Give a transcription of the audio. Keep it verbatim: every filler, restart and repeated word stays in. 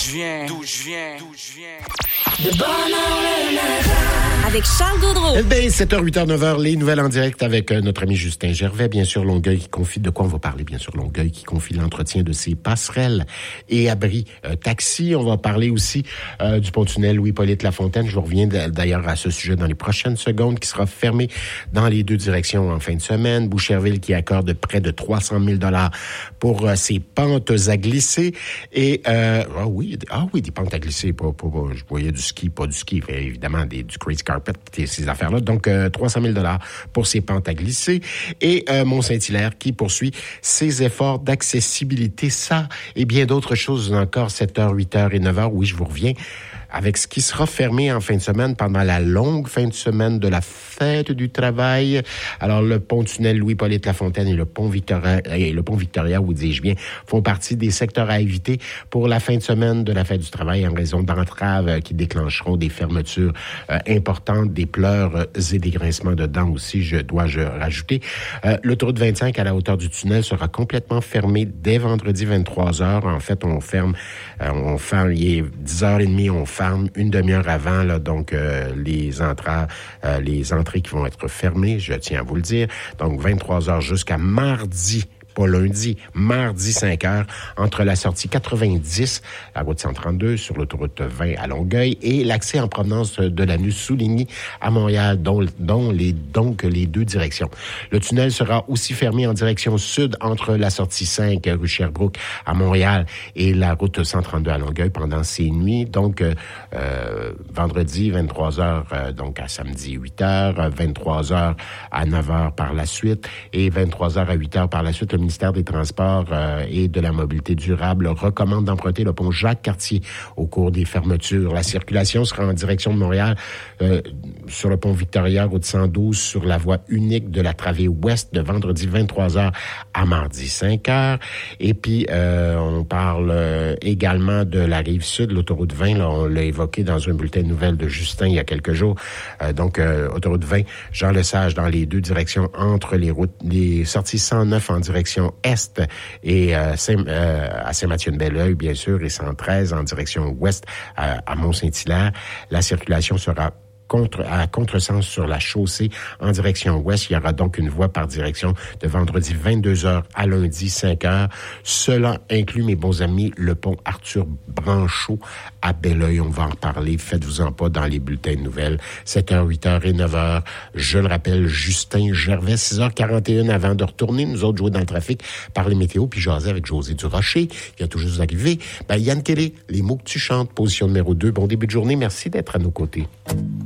je viens, d'où je viens, d'où je viens. De bonne heure le matin. Avec Charles Gaudreau. Eh bien, sept heures, huit heures, neuf heures, les nouvelles en direct avec euh, notre ami Justin Gervais. Bien sûr, Longueuil qui confie, de quoi on va parler? Bien sûr, Longueuil qui confie l'entretien de ses passerelles et abris euh, taxis. On va parler aussi euh, du pont-tunnel Louis-Hippolyte Lafontaine. Je vous reviens d'ailleurs à ce sujet dans les prochaines secondes, qui sera fermé dans les deux directions en fin de semaine. Boucherville qui accorde près de trois cent mille dollars pour euh, ses pentes à glisser. Et, euh, ah oui, ah oui, des pentes à glisser. Pas, pas, pas, je voyais du ski, pas du ski, mais évidemment des, du crazy carpet, ces affaires-là. Donc, euh, trois cent mille dollars pour ses pentes à glisser. Et euh, Mont-Saint-Hilaire qui poursuit ses efforts d'accessibilité. Ça et bien d'autres choses encore, sept heures, huit heures et neuf heures. Oui, je vous reviens avec ce qui sera fermé en fin de semaine pendant la longue fin de semaine de la fête du travail. Alors, le pont-tunnel Louis-Hippolyte Lafontaine et le pont Victoria, et le pont Victoria, où dis-je bien, font partie des secteurs à éviter pour la fin de semaine de la fête du travail en raison d'entraves qui déclencheront des fermetures euh, importantes, des pleurs et des grincements de dents aussi, je dois-je rajouter. Euh, l'autoroute vingt-cinq à la hauteur du tunnel sera complètement fermée dès vendredi vingt-trois heures. En fait, on ferme, euh, on ferme, il est dix heures trente, on ferme une demi-heure avant, là, donc euh, les entrées, euh, les entrées qui vont être fermées, je tiens à vous le dire. Donc vingt-trois heures jusqu'à mardi. Pas lundi, mardi cinq heures, entre la sortie quatre-vingt-dix, la route cent trente-deux, sur l'autoroute vingt à Longueuil, et l'accès en provenance de Lanus-Souligny à Montréal, dont, dont les, donc les deux directions. Le tunnel sera aussi fermé en direction sud entre la sortie cinq, rue Sherbrooke à Montréal, et la route cent trente-deux à Longueuil pendant ces nuits. Donc, euh, vendredi, vingt-trois heures, euh, donc à samedi, huit heures, vingt-trois heures à neuf heures par la suite, et vingt-trois heures à huit heures par la suite. Le ministère des Transports euh, et de la Mobilité durable recommande d'emprunter le pont Jacques-Cartier au cours des fermetures. La circulation sera en direction de Montréal euh, sur le pont Victoria, route cent douze, sur la voie unique de la travée ouest de vendredi vingt-trois heures à mardi cinq heures. Et puis, euh, on parle euh, également de la rive sud, l'autoroute vingt. Là, on l'a évoqué dans un bulletin de nouvelles de Justin il y a quelques jours. Euh, donc, euh, autoroute vingt, Jean-Lesage dans les deux directions entre les routes, les sorties cent neuf en direction est et euh, Saint, euh, à Saint-Mathieu-de-Belleuil, bien sûr, et cent treize en direction ouest à, à Mont-Saint-Hilaire. La circulation sera contre, à contresens sur la chaussée en direction ouest. Il y aura donc une voie par direction de vendredi vingt-deux heures à lundi cinq heures. Cela inclut, mes bons amis, le pont Arthur Branchot à Belleuil. On va en parler. Faites-vous-en pas dans les bulletins de nouvelles. sept heures, huit heures et neuf heures. Je le rappelle, Justin Gervais, six heures quarante et une avant de retourner, nous autres jouer dans le trafic, parler météo, puis jaser avec José Durocher, qui a tout juste arrivé. Ben, Yann Kelly, les mots que tu chantes, position numéro deux. Bon début de journée. Merci d'être à nos côtés.